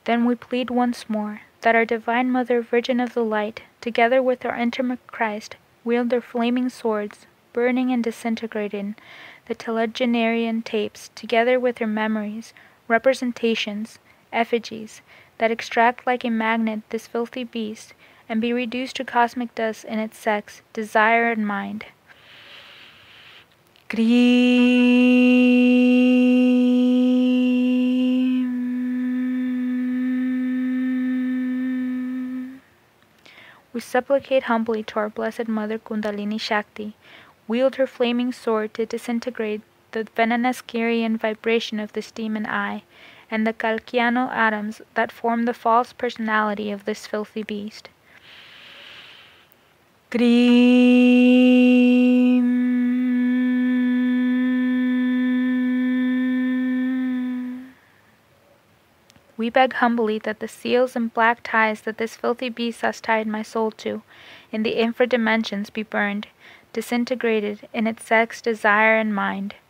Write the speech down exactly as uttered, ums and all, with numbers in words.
Then we plead once more, that our Divine Mother, Virgin of the Light, together with our intimate Christ, wield their flaming swords, burning and disintegrating the telegenarian tapes, together with her memories, representations, effigies, that extract like a magnet this filthy beast, and be reduced to cosmic dust in its sex, desire, and mind. Grim. We supplicate humbly to our Blessed Mother Kundalini Shakti, wield her flaming sword to disintegrate the venomous Kyrian vibration of this demon eye, and the Kalkiano atoms that form the false personality of this filthy beast. Grim. We beg humbly that the seals and black ties that this filthy beast has tied my soul to, in the infra dimensions be burned, disintegrated in its sex, desire, and mind.